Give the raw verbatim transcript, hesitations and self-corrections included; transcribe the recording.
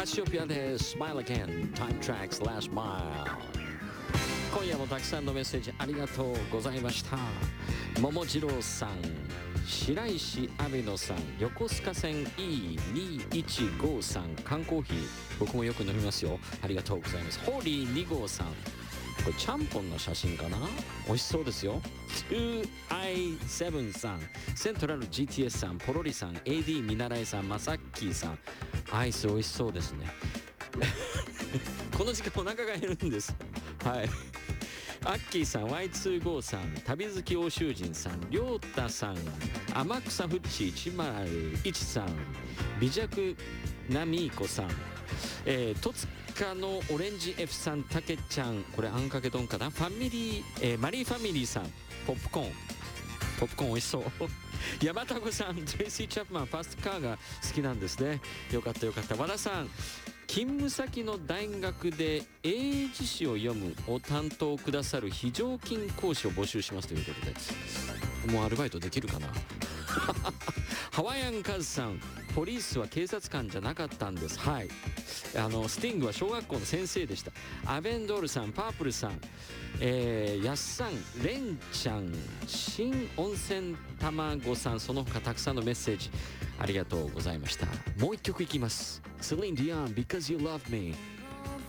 カシオペアで Smile Again Time Tracks Last Mile。 今夜もたくさんのメッセージありがとうございました。桃次郎さん、白石阿部野さん、横須賀線 イーにーいちごさん、缶コーヒー僕もよく飲みますよ、ありがとうございます。ホーリーに号さん、これちゃんぽんの写真かな、美味しそうですよ。 ツーアイセブン さん、セントラル ジーティーエス さん、ポロリさん、 エーディー 見習いさん、まさっきーさん、アイス美味しそうですねこの時間お腹が減るんです。はい、アッキーさん、 ワイツーゴー さん、旅好き欧州人さん、りょうたさん、天草フッチいちまるいちさん、美弱ナミーコさん、えー、戸塚のオレンジ F さん、たけちゃん、これあんかけ丼かな、ファミリー、えー、マリーファミリーさん、ポップコーンポップコーン美味しそう山田子さん、ジェイシー・チャップマン、ファストカーが好きなんですね。よかったよかった。和田さん、勤務先の大学で英字詞を読むを担当くださる非常勤講師を募集しますということで、もうアルバイトできるかなハワイアンカズさん、ポリースは警察官じゃなかったんです。はい、あのスティングは小学校の先生でした。アベンドールさん、パープルさん、えー、やっさん、レンちゃん、新温泉卵さん、その他たくさんのメッセージありがとうございました。もう一曲いきます。セリーヌ・ディオン Because You Love Me。